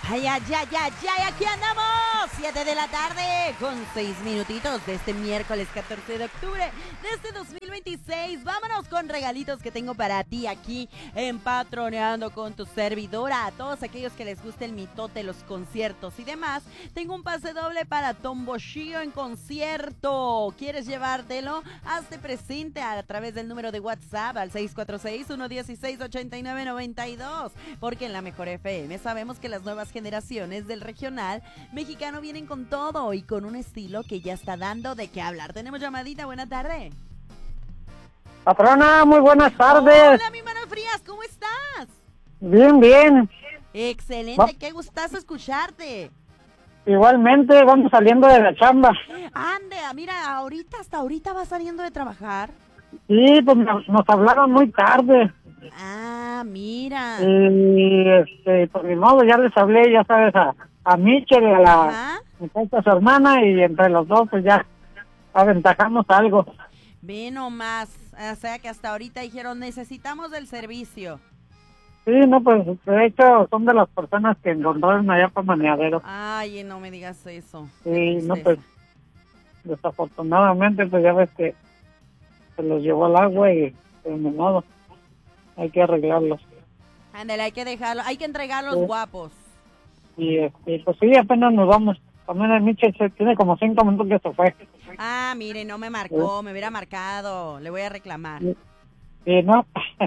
Ay, ay, ay, ay, ay, aquí andamos, 7 de la tarde, con 6 minutitos de este miércoles 14 de octubre de este 2026. Vámonos con regalitos que tengo para ti aquí en Patroneando con tu servidora. A todos aquellos que les guste el mitote, los conciertos y demás, tengo un pase doble para Tomboshio en concierto. ¿Quieres llevártelo? Hazte presente a través del número de WhatsApp al 646-116-8992, porque en la Mejor FM sabemos que las nuevas generaciones del regional mexicano vienen con todo y con un estilo que ya está dando de qué hablar. Tenemos llamadita, buena tarde. Patrona, muy buenas tardes. Hola, mi mano Frías, ¿cómo estás? Bien, bien. Excelente, qué gustazo escucharte. Igualmente, vamos saliendo de la chamba. Ande, mira, hasta ahorita vas saliendo de trabajar. Sí, pues nos hablaron muy tarde. Ah, mira. Y por mi modo ya les hablé, ya sabes, a Michelle y a Ajá. a su hermana, y entre los dos pues ya aventajamos algo. Ve nomás, o sea que hasta ahorita dijeron, necesitamos del servicio. Sí, no, pues de hecho son de las personas que encontraron allá para Maneadero. Ay, no me digas eso. Sí, no, pues desafortunadamente pues ya ves que se los llevó al agua y de mi modo hay que arreglarlos. Ándale, hay que dejarlo, hay que entregarlos Sí. guapos. Y pues sí, apenas nos vamos. También el Michel tiene como 5 minutos que se fue. Ah, mire, no me marcó, me hubiera marcado, le voy a reclamar. Y no,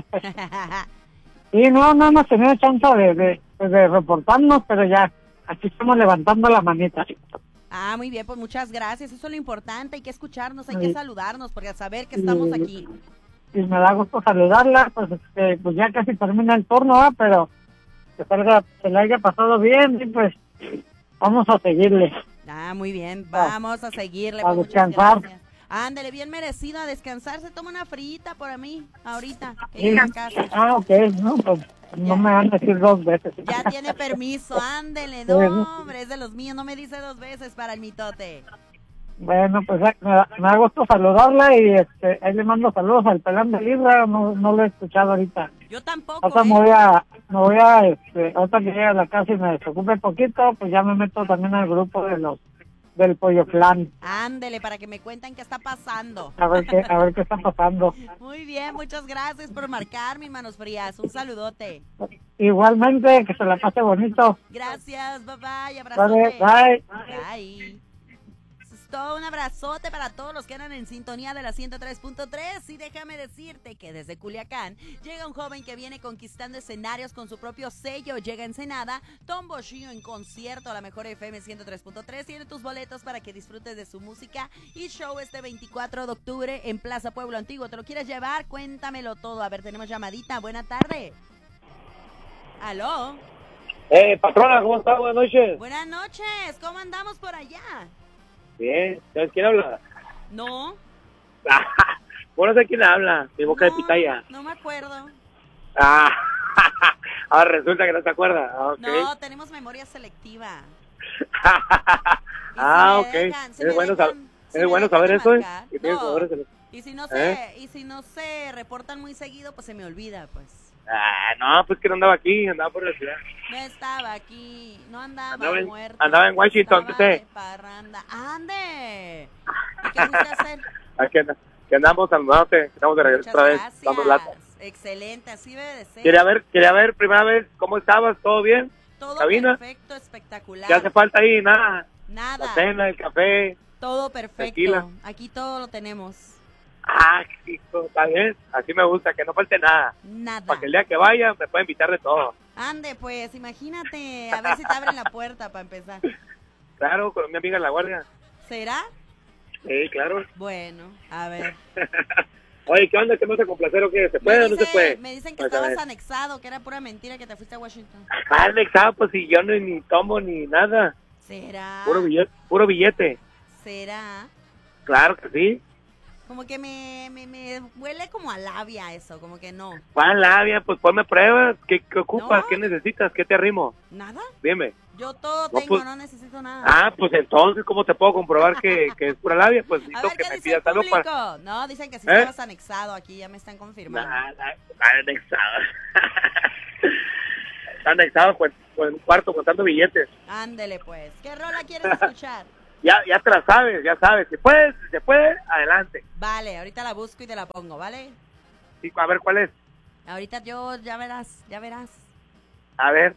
y no hemos tenido chance de reportarnos, pero ya, aquí estamos levantando la manita. Ah, muy bien, pues muchas gracias, eso es lo importante, hay que escucharnos, hay Sí. que saludarnos, porque a saber que estamos aquí. Y me da gusto saludarla, pues pues ya casi termina el turno, pero que se le haya pasado bien, y pues vamos a seguirle. Ah, muy bien, vamos a seguirle. A pues, muchas descansar. gracias. Ándale, bien merecido a descansar, se toma una frita por mí, ahorita, que Sí. llegue a casa. Ah, ok, no, pues no me van a decir 2 veces. Ya tiene permiso, ándele, no, hombre, es de los míos, no me dice 2 veces para el mitote. Bueno, pues me da gusto saludarla, y ahí le mando saludos al pelán de Libra, no lo he escuchado ahorita. Yo tampoco, Ahorita ahorita que llegue a la casa y me desocupe poquito, pues ya me meto también al grupo del Pollo Clan, Ándele, para que me cuenten qué está pasando. a ver qué está pasando. Muy bien, muchas gracias por marcar, mis manos frías. Un saludote. Igualmente, que se la pase bonito. Gracias, bye bye, Vale, abrazote. bye. Bye. Eso es todo, un abrazote para todos los que andan en sintonía de la 103.3. Y déjame decirte que desde Culiacán llega un joven que viene conquistando escenarios con su propio sello. Llega a Ensenada, Tomboshio en concierto a la Mejor FM 103.3. Tiene tus boletos para que disfrutes de su música y show este 24 de octubre en Plaza Pueblo Antiguo. ¿Te lo quieres llevar? Cuéntamelo todo. A ver, tenemos llamadita. Buena tarde. ¿Aló? Patrona, ¿cómo está? Buenas noches. Buenas noches. ¿Cómo andamos por allá? Bien, ¿sabes quién habla? No. Bueno, sé quién habla, mi boca de pitaya. No me acuerdo. Ahora resulta que no te acuerdas. Okay. No, tenemos memoria selectiva. Ok. Es bueno saber eso, que tienes memoria selectiva. Y si no se reportan muy seguido, pues se me olvida, pues. No, pues que no andaba aquí, andaba por la ciudad. No estaba aquí, no andaba muerto. Andaba en Washington, estaba ¿qué sé? de parranda. ¡Ande! ¿Y qué fuiste a hacer? Aquí que andamos saludándote, estamos de regreso Muchas otra vez, gracias. dando lata. Excelente, así debe de ser. Quería ver primera vez cómo estabas, ¿todo bien? Todo ¿Cabina? perfecto, espectacular. ¿Qué hace falta ahí? Nada. Nada. La cena, el café. Todo perfecto. Tequila. Aquí todo lo tenemos. Hijo, está bien, así me gusta, que no falte nada. Nada. Para que el día que vaya me pueda invitar de todo. Ande, pues, imagínate, a ver si te abren la puerta para empezar. Claro, con mi amiga en la guardia. ¿Será? Sí, claro. Bueno, a ver. Oye, ¿qué onda? ¿Qué me vas a complacer o qué? ¿Se puede o no se puede? Me dicen que Pues, a estabas ver. anexado, que era pura mentira que te fuiste a Washington. Anexado, pues si yo ni tomo ni nada. ¿Será? Puro billete. ¿Será? Claro que sí. Como que me huele como a labia eso, como que no. ¿Cuál labia? Pues ponme pruebas. ¿Qué ocupas? No. ¿Qué necesitas? ¿Qué te arrimo? ¿Nada? Dime. Yo todo No, tengo, pues- no necesito nada. Pues entonces, ¿cómo te puedo comprobar que es pura labia? Pues A necesito ver, que ¿qué me dice el pidas algo público? para... No, dicen que si ¿Eh? estabas anexado aquí, ya me están confirmando. Nada, anexado. Está anexado, pues. en un cuarto contando billetes. Ándele pues. ¿Qué rola quieres escuchar? Ya te la sabes, ya sabes. Si se puede, adelante. Vale, ahorita la busco y te la pongo, ¿vale? Sí, a ver, ¿cuál es? Ahorita ya verás. A ver.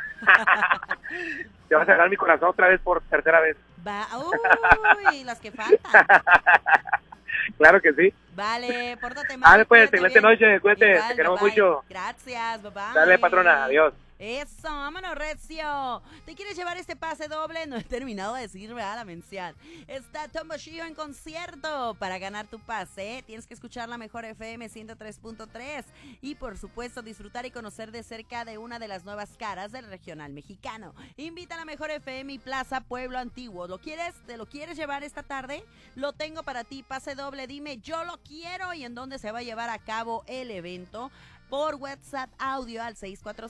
Te vas a ganar mi corazón otra vez por tercera vez. Uy, las que faltan. Claro que sí. Vale, pórtate mal. Dale pues, excelente noche, cuídate, Igual, te queremos bye. mucho. Gracias, bye. Dale, patrona, adiós. Eso, vámonos, Recio. ¿Te quieres llevar este pase doble? No he terminado de decir, ¿verdad? La mención. Está Tombo Shio en concierto. Para ganar tu pase, tienes que escuchar la mejor FM 103.3 y, por supuesto, disfrutar y conocer de cerca de una de las nuevas caras del regional mexicano. Invita a la mejor FM y Plaza Pueblo Antiguo. ¿Te lo quieres llevar esta tarde? Lo tengo para ti, pase doble. Dime, yo lo quiero y en dónde se va a llevar a cabo el evento. Por WhatsApp audio al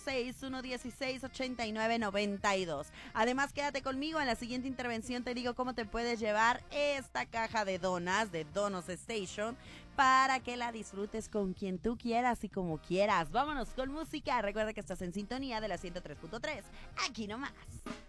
646-116-8992. Además, quédate conmigo. En la siguiente intervención te digo cómo te puedes llevar esta caja de donas de Donos Station para que la disfrutes con quien tú quieras y como quieras. Vámonos con música. Recuerda que estás en sintonía de la 103.3. Aquí nomás.